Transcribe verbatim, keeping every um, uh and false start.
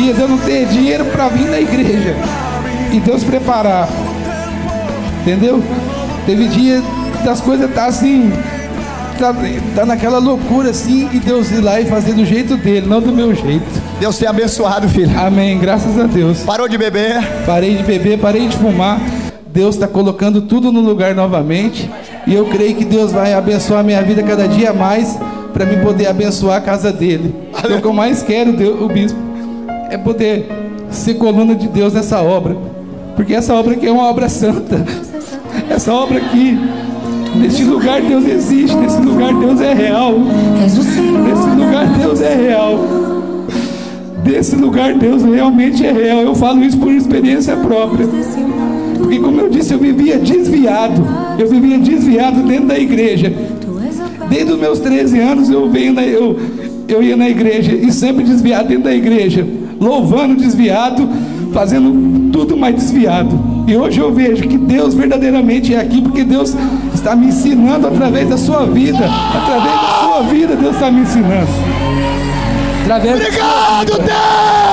dias eu não ter dinheiro para vir na igreja e Deus preparar, entendeu? Teve dia das coisas tá assim, tá, tá naquela loucura assim, e Deus ir lá e fazer do jeito dele, não do meu jeito. Deus tem abençoado, filho. Amém, graças a Deus. Parou de beber? Parei de beber, parei de fumar. Deus está colocando tudo no lugar novamente, e eu creio que Deus vai abençoar a minha vida cada dia mais, para mim poder abençoar a casa dele. Aleluia. O que eu mais quero, Deus, o bispo, é poder ser coluna de Deus nessa obra, porque essa obra aqui é uma obra santa. Essa obra aqui, neste lugar Deus existe, nesse lugar Deus é real, nesse lugar Deus é real, desse lugar Deus realmente é real. Eu falo isso por experiência própria, porque como eu disse, eu vivia desviado, eu vivia desviado dentro da igreja. Desde os meus treze anos eu, venho na, eu, eu ia na igreja, e sempre desviado dentro da igreja, louvando desviado, fazendo tudo mais desviado. E hoje eu vejo que Deus verdadeiramente é aqui, porque Deus está me ensinando através da sua vida, através da sua vida Deus está me ensinando. Através Obrigado, Deus!